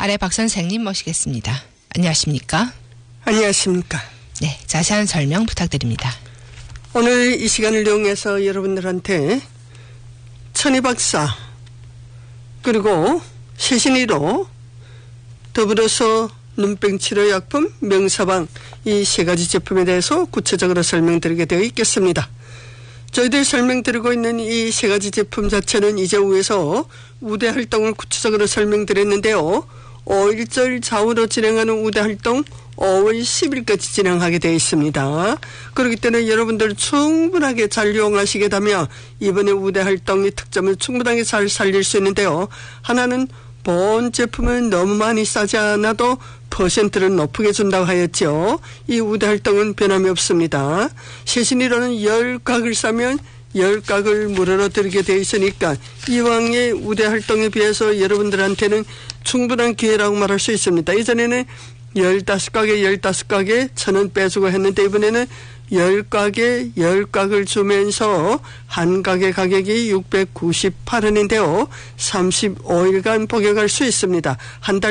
아래 박 선생님 모시겠습니다. 안녕하십니까? 안녕하십니까? 네, 자세한 설명 부탁드립니다. 오늘 이 시간을 이용해서 여러분들한테 천희박사 그리고 세신이로 더불어서 눈병치료약품 명사방 이 세 가지 제품에 대해서 구체적으로 설명드리게 되어 있겠습니다. 저희들이 설명드리고 있는 이 세 가지 제품 자체는 이제 후에서 우대 활동을 구체적으로 설명드렸는데요. 5일절 좌우로 진행하는 우대 활동 5월 10일까지 진행하게 되어 있습니다. 그렇기 때문에 여러분들 충분하게 잘 이용하시게 되면 이번에 우대 활동의 특점을 충분하게 잘 살릴 수 있는데요. 하나는 본 제품을 너무 많이 싸지 않아도 퍼센트를 높게 준다고 하였죠. 이 우대 활동은 변함이 없습니다. 세신이로는 10각을 싸면 10각을 무료로 드리게 되어 있으니까 이왕의 우대 활동에 비해서 여러분들한테는 충분한 기회라고 말할 수 있습니다. 이전에는 15각에 15각에 1,000원 빼주고 했는데 이번에는 10각에 10각을 주면서 한 각의 가격이 698원인데요. 35일간 복용할 수 있습니다. 한 달